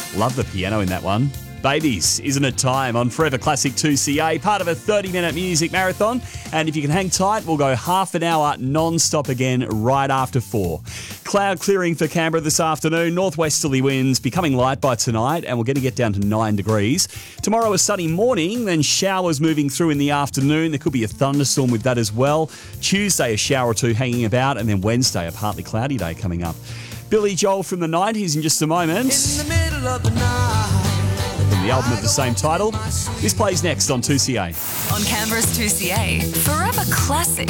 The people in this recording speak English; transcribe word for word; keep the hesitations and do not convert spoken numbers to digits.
Love the piano in that one. Babies, Isn't It Time on Forever Classic two C A, part of a thirty-minute music marathon. And if you can hang tight, we'll go half an hour non-stop again right after four. Cloud clearing for Canberra this afternoon. Northwesterly winds becoming light by tonight, and we're going to get down to nine degrees. Tomorrow a sunny morning, then showers moving through in the afternoon. There could be a thunderstorm with that as well. Tuesday a shower or two hanging about, and then Wednesday a partly cloudy day coming up. Billy Joel from the nineties in just a moment. In the middle of the night. From the album of the same title. This plays next on two C A. On Canberra's two C A, Forever Classic.